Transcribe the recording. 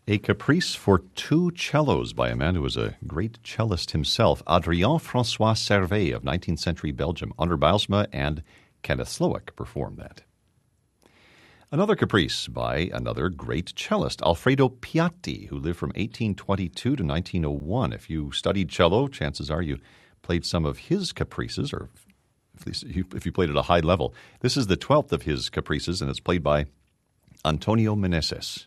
A Caprice for Two Cellos by a man who was a great cellist himself, Adrien-François Servet of 19th century Belgium. Anders Bijlsma and Kenneth Slowik performed that. Another Caprice by another great cellist, Alfredo Piatti, who lived from 1822 to 1901. If you studied cello, chances are you played some of his caprices, or at least if you played at a high level. This is the 12th of his caprices, and it's played by Antonio Meneses.